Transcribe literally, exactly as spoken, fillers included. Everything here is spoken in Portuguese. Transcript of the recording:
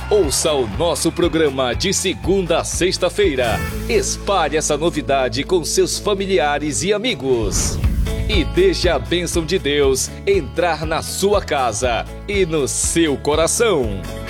Ouça o nosso programa de segunda a sexta-feira. Espalhe essa novidade com seus familiares e amigos. E deixe a bênção de Deus entrar na sua casa e no seu coração.